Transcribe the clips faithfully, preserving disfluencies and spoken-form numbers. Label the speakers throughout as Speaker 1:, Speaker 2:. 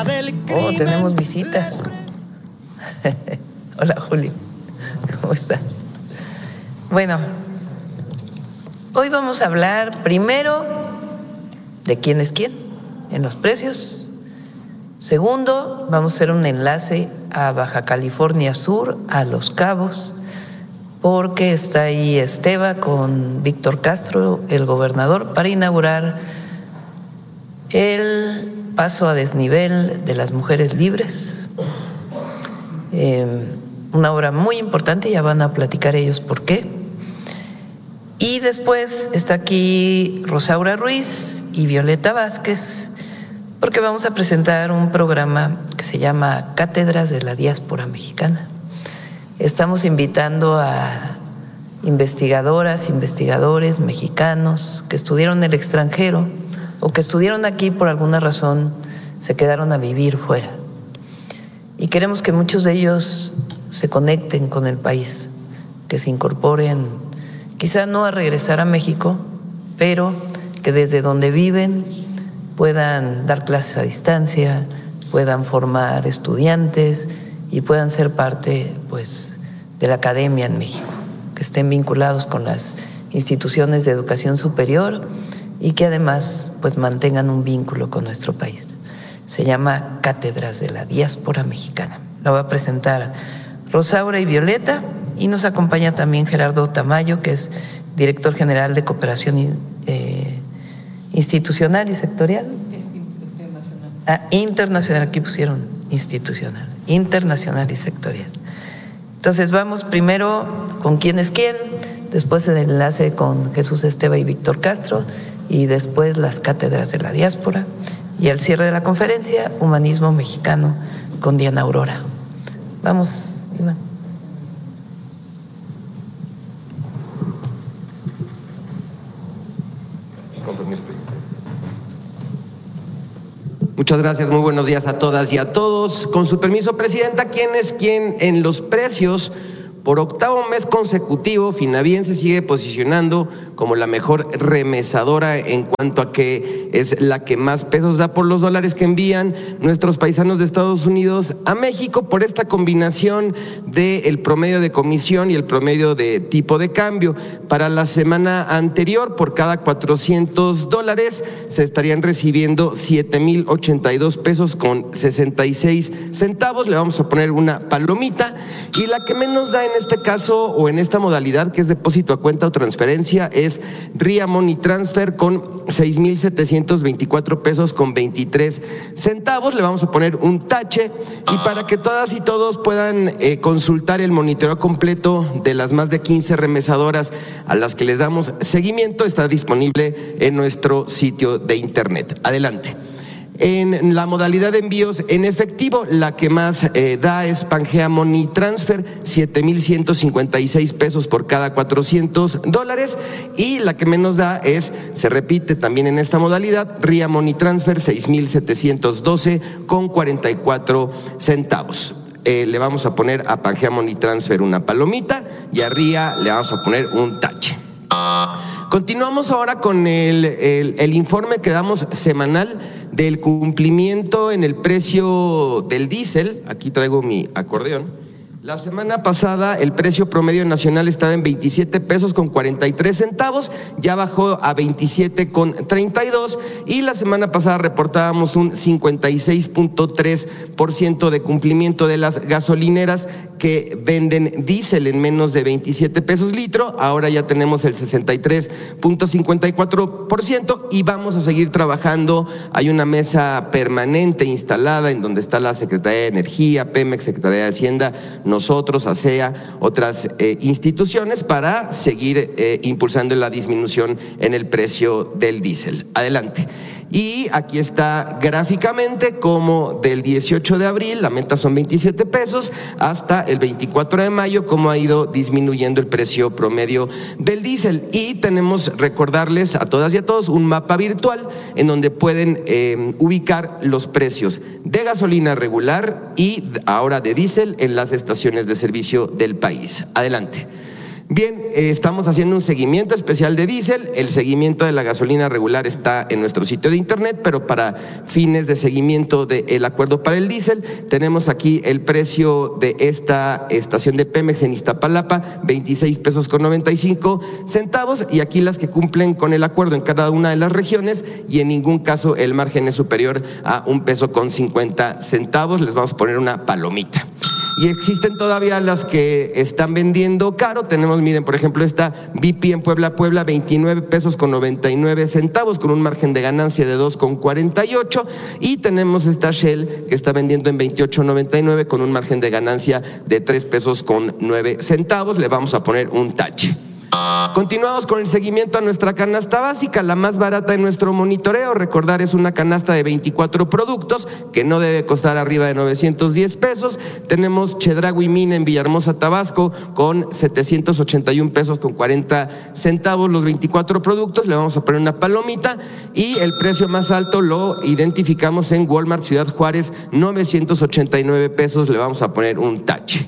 Speaker 1: Oh, tenemos visitas. Hola, Julio. ¿Cómo está? Bueno, hoy vamos a hablar primero de quién es quién en los precios. Segundo, vamos a hacer un enlace a Baja California Sur, a Los Cabos, porque está ahí Esteba con Víctor Castro, el gobernador, para inaugurar el paso a desnivel de las mujeres libres. Eh, una obra muy importante, ya van a platicar ellos por qué. Y después está aquí Rosaura Ruiz y Violeta Vázquez, porque vamos a presentar un programa que se llama Cátedras de la Diáspora Mexicana. Estamos invitando a investigadoras, investigadores mexicanos que estudiaron en el extranjero o que estudiaron aquí por alguna razón, se quedaron a vivir fuera. Y queremos que muchos de ellos se conecten con el país, que se incorporen, quizá no a regresar a México, pero que desde donde viven puedan dar clases a distancia, puedan formar estudiantes y puedan ser parte, pues, de la academia en México, que estén vinculados con las instituciones de educación superior y que además, pues, mantengan un vínculo con nuestro país. Se llama Cátedras de la Diáspora Mexicana. La va a presentar Rosaura y Violeta, y nos acompaña también Gerardo Tamayo, que es director general de Cooperación eh, Institucional y Sectorial.
Speaker 2: Es internacional.
Speaker 1: Ah, internacional, aquí pusieron institucional, internacional y sectorial. Entonces vamos primero con quién es quién, después el enlace con Jesús Esteba y Víctor Castro, y después las cátedras de la diáspora, y al cierre de la conferencia, Humanismo Mexicano con Diana Aurora. Vamos, Iván.
Speaker 3: Muchas gracias, muy buenos días a todas y a todos. Con su permiso, Presidenta, ¿quién es quién en los precios? Por octavo mes consecutivo, Finavien se sigue posicionando como la mejor remesadora en cuanto a que es la que más pesos da por los dólares que envían nuestros paisanos de Estados Unidos a México, por esta combinación del promedio de comisión y el promedio de tipo de cambio. Para la semana anterior, por cada cuatrocientos dólares se estarían recibiendo siete mil ochenta y dos pesos con sesenta y seis centavos. Le vamos a poner una palomita, y la que menos da en este caso o en esta modalidad, que es depósito a cuenta o transferencia, es Ria Money Transfer con seis mil setecientos veinticuatro pesos con veintitrés centavos. Le vamos a poner un tache, y para que todas y todos puedan eh, consultar el monitoreo completo de las más de quince remesadoras a las que les damos seguimiento, está disponible en nuestro sitio de internet. Adelante. En la modalidad de envíos en efectivo, la que más eh, da es Pangea Money Transfer, siete mil ciento cincuenta y seis pesos por cada cuatrocientos dólares, y la que menos da es, se repite también en esta modalidad, Ria Money Transfer, seis mil setecientos doce con cuarenta y cuatro centavos. Eh, le vamos a poner a Pangea Money Transfer una palomita, y a Ria le vamos a poner un tache. Continuamos ahora con el, el, el informe que damos semanal del cumplimiento en el precio del diésel. Aquí traigo mi acordeón. La semana pasada el precio promedio nacional estaba en veintisiete pesos con cuarenta y tres centavos, ya bajó a veintisiete con treinta y dos, y la semana pasada reportábamos un cincuenta y seis punto tres por ciento de cumplimiento de las gasolineras que venden diésel en menos de veintisiete pesos litro. Ahora ya tenemos el sesenta y tres punto cincuenta y cuatro por ciento, y vamos a seguir trabajando. Hay una mesa permanente instalada en donde está la Secretaría de Energía, Pemex, Secretaría de Hacienda, nosotros, ASEA, otras eh, instituciones, para seguir eh, impulsando la disminución en el precio del diésel. Adelante. Y aquí está gráficamente cómo del dieciocho de abril, la meta son veintisiete pesos, hasta el veinticuatro de mayo, cómo ha ido disminuyendo el precio promedio del diésel. Y tenemos, recordarles a todas y a todos, un mapa virtual en donde pueden eh, ubicar los precios de gasolina regular y ahora de diésel en las estaciones de servicio del país. Adelante. Bien, eh, estamos haciendo un seguimiento especial de diésel. El seguimiento de la gasolina regular está en nuestro sitio de internet, pero para fines de seguimiento del acuerdo para el diésel, tenemos aquí el precio de esta estación de Pemex en Iztapalapa, veintiséis pesos con noventa y cinco centavos, y aquí las que cumplen con el acuerdo en cada una de las regiones, y en ningún caso el margen es superior a un peso con cincuenta centavos. Les vamos a poner una palomita. Y existen todavía las que están vendiendo caro. Tenemos, miren, por ejemplo, esta B P en Puebla, Puebla, veintinueve pesos con noventa y nueve centavos, con un margen de ganancia de dos con cuarenta y ocho. Y tenemos esta Shell que está vendiendo en veintiocho noventa y nueve con un margen de ganancia de tres pesos con nueve centavos. Le vamos a poner un tache. Continuamos con el seguimiento a nuestra canasta básica, la más barata de nuestro monitoreo. Recordar, es una canasta de veinticuatro productos que no debe costar arriba de novecientos diez pesos. Tenemos Chedraui Mina en Villahermosa, Tabasco, con setecientos ochenta y un pesos con cuarenta centavos los veinticuatro productos. Le vamos a poner una palomita. Y el precio más alto lo identificamos en Walmart Ciudad Juárez, novecientos ochenta y nueve pesos. Le vamos a poner un tache.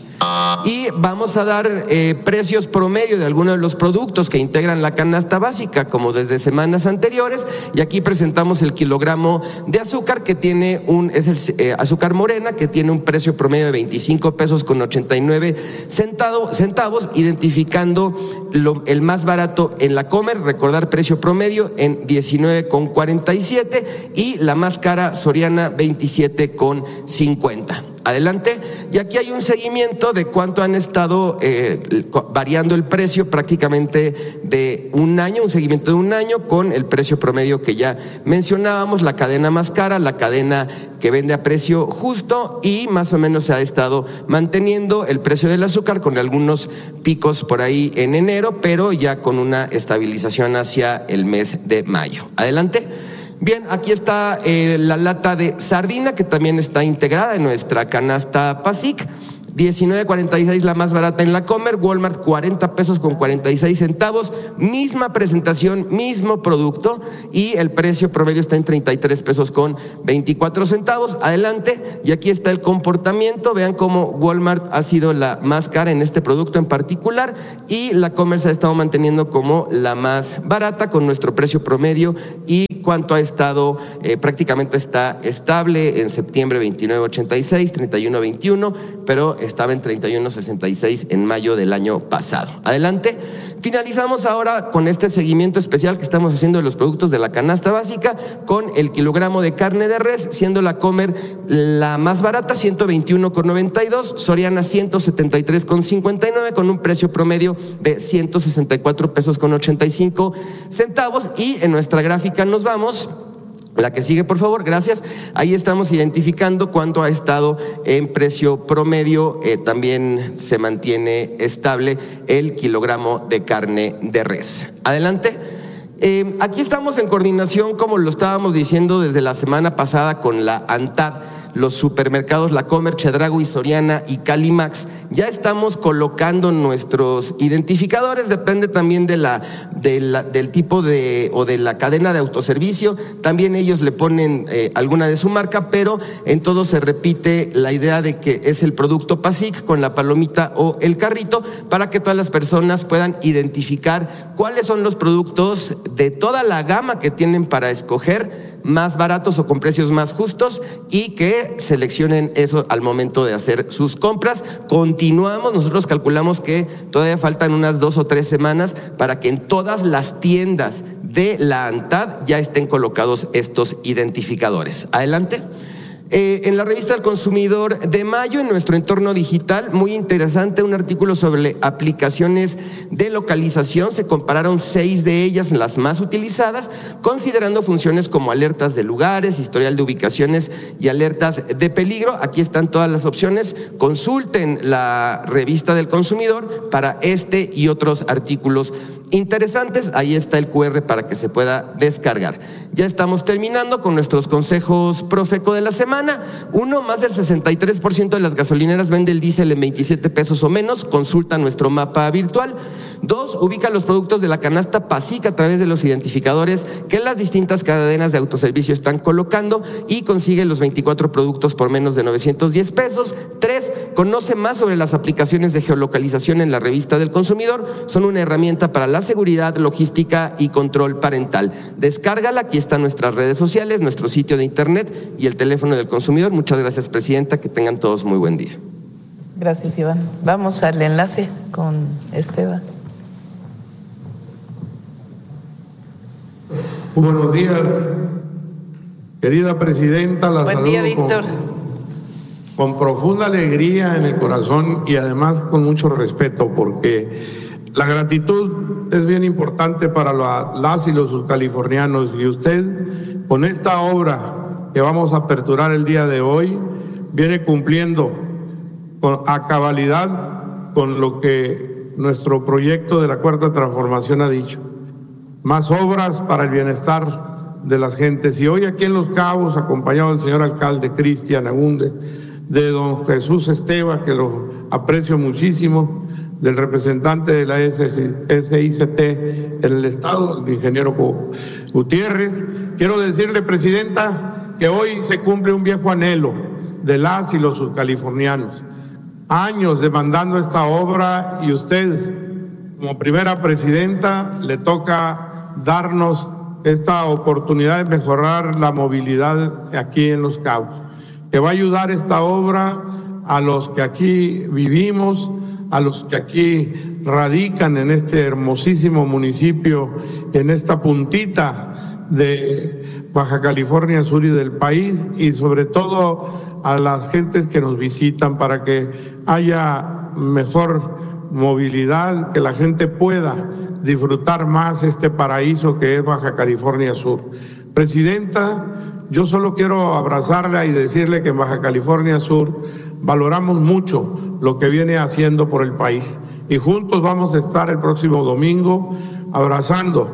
Speaker 3: Y vamos a dar eh, precios promedio de algunos de los productos que integran la canasta básica, como desde semanas anteriores. Y aquí presentamos el kilogramo de azúcar, que tiene un, es el eh, azúcar morena, que tiene un precio promedio de veinticinco pesos con ochenta y nueve centavos, centavos identificando lo, el más barato en la Comer, recordar precio promedio en diecinueve con cuarenta y siete, y la más cara Soriana veintisiete con cincuenta. Adelante. Y aquí hay un seguimiento de cuánto han estado eh, variando el precio prácticamente de un año, un seguimiento de un año con el precio promedio que ya mencionábamos, la cadena más cara, la cadena que vende a precio justo, y más o menos se ha estado manteniendo el precio del azúcar con algunos picos por ahí en enero, pero ya con una estabilización hacia el mes de mayo. Adelante. Bien, aquí está eh, la lata de sardina, que también está integrada en nuestra canasta PASIC. diecinueve cuarenta y seis la más barata en la Comer, Walmart cuarenta pesos con cuarenta y seis centavos, misma presentación, mismo producto, y el precio promedio está en treinta y tres pesos con veinticuatro centavos. Adelante. Y aquí está el comportamiento. Vean cómo Walmart ha sido la más cara en este producto en particular, y la Comer se ha estado manteniendo como la más barata con nuestro precio promedio, y cuánto ha estado, eh, prácticamente está estable en septiembre veintinueve ochenta y seis, treinta y uno veintiuno, pero estaba en treinta y uno sesenta y seis en mayo del año pasado. Adelante. Finalizamos ahora con este seguimiento especial que estamos haciendo de los productos de la canasta básica con el kilogramo de carne de res, siendo la Comer la más barata, ciento veintiuno con noventa y dos, Soriana ciento setenta y tres con cincuenta y nueve, con un precio promedio de ciento sesenta y cuatro pesos con ochenta y cinco centavos. Y en nuestra gráfica nos vamos. La que sigue, por favor, gracias. Ahí estamos identificando cuánto ha estado en precio promedio. Eh, también se mantiene estable el kilogramo de carne de res. Adelante. Eh, aquí estamos en coordinación, como lo estábamos diciendo desde la semana pasada, con la ANTAD. Los supermercados La Comer, Chedraui, Soriana y Calimax. Ya estamos colocando nuestros identificadores, depende también de la, de la, del tipo de o de la cadena de autoservicio. También ellos le ponen eh, alguna de su marca, pero en todo se repite la idea de que es el producto PASIC con la palomita o el carrito, para que todas las personas puedan identificar cuáles son los productos de toda la gama que tienen para escoger, más baratos o con precios más justos, y que seleccionen eso al momento de hacer sus compras. Continuamos, nosotros calculamos que todavía faltan unas dos o tres semanas para que en todas las tiendas de la ANTAD ya estén colocados estos identificadores. Adelante. Eh, en la revista del Consumidor de mayo, en nuestro entorno digital, muy interesante, un artículo sobre aplicaciones de localización. Se compararon seis de ellas, las más utilizadas, considerando funciones como alertas de lugares, historial de ubicaciones y alertas de peligro. Aquí están todas las opciones. Consulten la revista del Consumidor para este y otros artículos interesantes. Ahí está el cu erre para que se pueda descargar. Ya estamos terminando con nuestros consejos Profeco de la semana. Uno, más del sesenta y tres por ciento de las gasolineras vende el diésel en veintisiete pesos o menos. Consulta nuestro mapa virtual. Dos, ubica los productos de la canasta PASIC a través de los identificadores que las distintas cadenas de autoservicio están colocando y consigue los veinticuatro productos por menos de novecientos diez pesos. Tres, conoce más sobre las aplicaciones de geolocalización en la revista del consumidor. Son una herramienta para la seguridad, logística y control parental. Descárgala, aquí están nuestras redes sociales, nuestro sitio de internet y el teléfono del consumidor. Muchas gracias, presidenta, que tengan todos muy buen día.
Speaker 1: Gracias, Iván. Vamos al enlace con Esteban.
Speaker 2: Buenos días, querida presidenta, la
Speaker 1: Buen
Speaker 2: saludo
Speaker 1: día, Víctor.
Speaker 2: Con, con profunda alegría en el corazón y además con mucho respeto, porque la gratitud es bien importante para la, las y los subcalifornianos, y usted con esta obra que vamos a aperturar el día de hoy viene cumpliendo con, a cabalidad con lo que nuestro proyecto de la Cuarta Transformación ha dicho. Más obras para el bienestar de las gentes. Y hoy aquí en Los Cabos, acompañado del señor alcalde Cristian Agunde, de don Jesús Esteva, que lo aprecio muchísimo, del representante de la S I C T en el estado, el ingeniero Gutiérrez. Quiero decirle, presidenta, que hoy se cumple un viejo anhelo de las y los subcalifornianos. Años demandando esta obra, y usted, como primera presidenta, le toca darnos esta oportunidad de mejorar la movilidad aquí en Los Cabos, que va a ayudar esta obra a los que aquí vivimos, a los que aquí radican en este hermosísimo municipio, en esta puntita de Baja California Sur y del país, y sobre todo a las gentes que nos visitan, para que haya mejor movilidad, que la gente pueda disfrutar más este paraíso que es Baja California Sur. Presidenta, yo solo quiero abrazarla y decirle que en Baja California Sur valoramos mucho lo que viene haciendo por el país, y juntos vamos a estar el próximo domingo abrazando,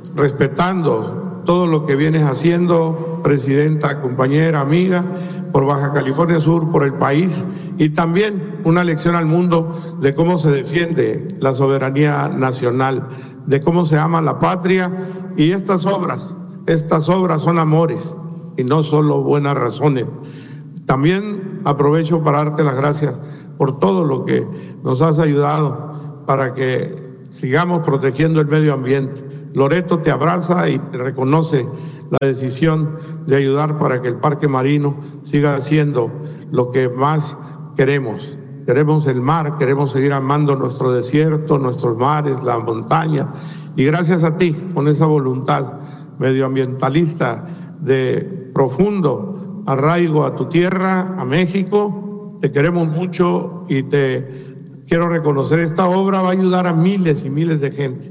Speaker 2: respetando todo lo que vienes haciendo, presidenta, compañera, amiga, por Baja California Sur, por el país, y también una lección al mundo de cómo se defiende la soberanía nacional, de cómo se ama la patria. Y estas obras, estas obras son amores y no solo buenas razones. También aprovecho para darte las gracias por todo lo que nos has ayudado para que sigamos protegiendo el medio ambiente. Loreto te abraza y te reconoce la decisión de ayudar para que el Parque Marino siga siendo lo que más queremos. Queremos el mar, queremos seguir amando nuestro desierto, nuestros mares, la montaña. Y gracias a ti, con esa voluntad medioambientalista de profundo arraigo a tu tierra, a México, te queremos mucho y te quiero reconocer. Esta obra va a ayudar a miles y miles de gente.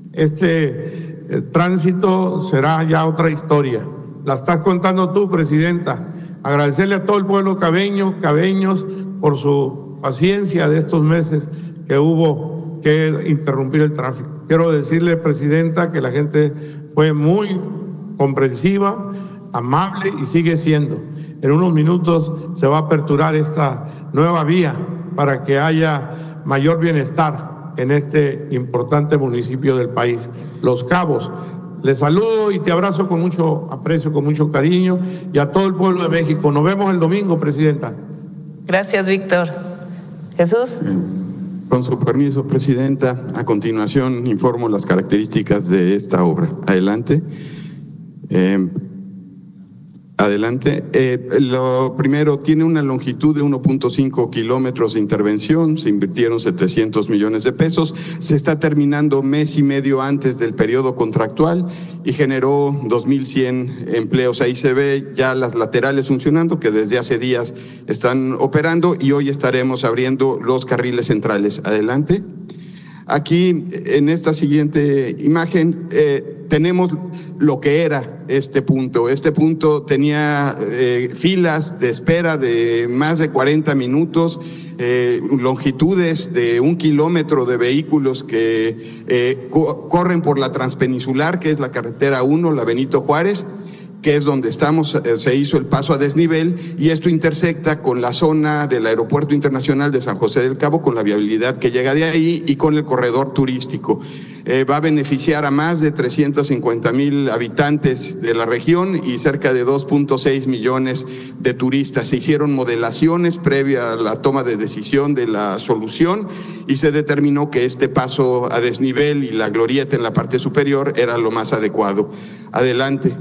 Speaker 2: Este el tránsito será ya otra historia. La estás contando tú, presidenta. Agradecerle a todo el pueblo cabeño, cabeños, por su paciencia de estos meses que hubo que interrumpir el tráfico. Quiero decirle, presidenta, que la gente fue muy comprensiva, amable y sigue siendo. En unos minutos se va a aperturar esta nueva vía para que haya mayor bienestar en este importante municipio del país, Los Cabos. Les saludo y te abrazo con mucho aprecio, con mucho cariño, y a todo el pueblo de México. Nos vemos el domingo, presidenta.
Speaker 1: Gracias, Víctor. Jesús.
Speaker 4: Con su permiso, presidenta, a continuación informo las características de esta obra. Adelante. Eh, Adelante. Eh, lo primero, tiene una longitud de uno punto cinco kilómetros de intervención, se invirtieron setecientos millones de pesos, se está terminando mes y medio antes del periodo contractual y generó dos mil cien empleos. Ahí se ve ya las laterales funcionando, que desde hace días están operando, y hoy estaremos abriendo los carriles centrales. Adelante. Aquí, en esta siguiente imagen, eh, tenemos lo que era este punto. Este punto tenía eh, filas de espera de más de cuarenta minutos, eh, longitudes de un kilómetro de vehículos que eh, co corren por la transpeninsular, que es la carretera uno, la Benito Juárez, que es donde estamos, eh, se hizo el paso a desnivel, y esto intersecta con la zona del Aeropuerto Internacional de San José del Cabo, con la viabilidad que llega de ahí y con el corredor turístico. Eh, va a beneficiar a más de trescientos cincuenta mil habitantes de la región y cerca de dos punto seis millones de turistas. Se hicieron modelaciones previa a la toma de decisión de la solución y se determinó que este paso a desnivel y la glorieta en la parte superior era lo más adecuado. Adelante.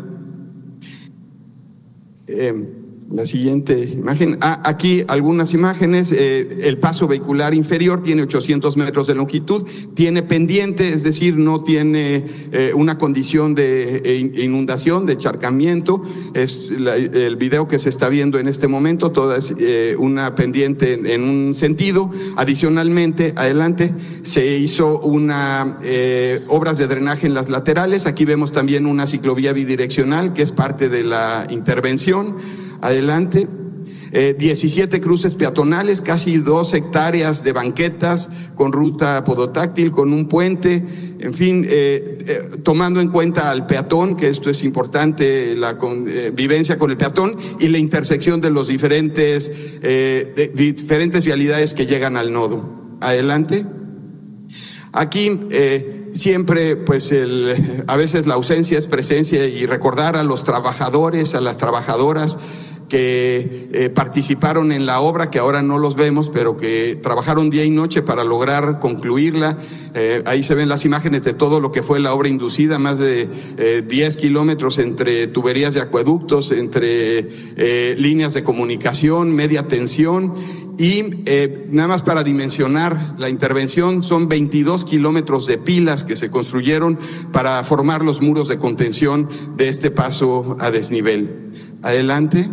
Speaker 4: Eh, la siguiente imagen. Ah, aquí algunas imágenes. Eh, el paso vehicular inferior tiene ochocientos metros de longitud, tiene pendiente, es decir, no tiene eh, una condición de eh, inundación, de encharcamiento. Es la, el video que se está viendo en este momento, toda es eh, una pendiente en, en un sentido. Adicionalmente, adelante, se hizo una eh, obras de drenaje en las laterales. Aquí vemos también una ciclovía bidireccional que es parte de la intervención. Adelante. Eh, diecisiete cruces peatonales, casi dos hectáreas de banquetas con ruta podotáctil, con un puente, en fin, eh, eh, tomando en cuenta al peatón, que esto es importante, la convivencia eh, con el peatón y la intersección de los diferentes, eh, de, diferentes vialidades que llegan al nodo. Adelante. Aquí eh, siempre, pues, el, a veces la ausencia es presencia, y recordar a los trabajadores, a las trabajadoras que eh, participaron en la obra, que ahora no los vemos, pero que trabajaron día y noche para lograr concluirla. Eh, ahí se ven las imágenes de todo lo que fue la obra inducida, más de eh, diez kilómetros entre tuberías de acueductos, entre eh, líneas de comunicación, media tensión. Y eh, nada más para dimensionar la intervención, son veintidós kilómetros de pilas que se construyeron para formar los muros de contención de este paso a desnivel. Adelante.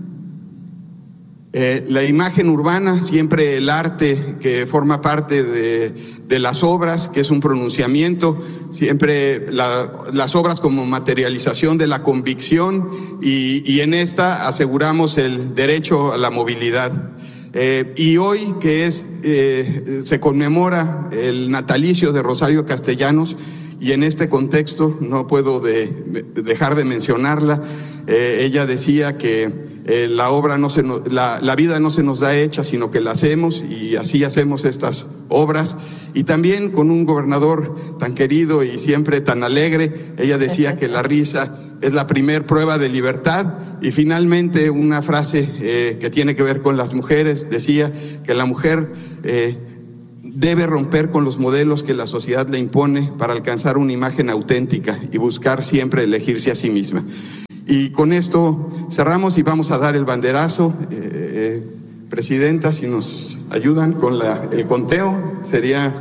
Speaker 4: Eh, la imagen urbana, siempre el arte que forma parte de, de las obras, que es un pronunciamiento, siempre la, las obras como materialización de la convicción, y, y en esta aseguramos el derecho a la movilidad. Eh, y hoy, que es eh, se conmemora el natalicio de Rosario Castellanos, y en este contexto no puedo de, de dejar de mencionarla. Eh, ella decía que eh, la obra no se nos, la, la vida no se nos da hecha, sino que la hacemos, y así hacemos estas obras. Y también con un gobernador tan querido y siempre tan alegre, ella decía que la risa es la primer prueba de libertad. Y finalmente una frase eh, que tiene que ver con las mujeres, decía que la mujer eh, debe romper con los modelos que la sociedad le impone para alcanzar una imagen auténtica y buscar siempre elegirse a sí misma. Y con esto cerramos y vamos a dar el banderazo. Eh, eh, Presidenta, si nos ayudan con la, el conteo, sería...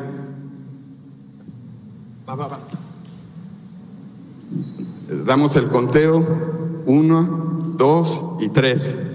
Speaker 4: Va, va, va. Damos el conteo, uno, dos y tres.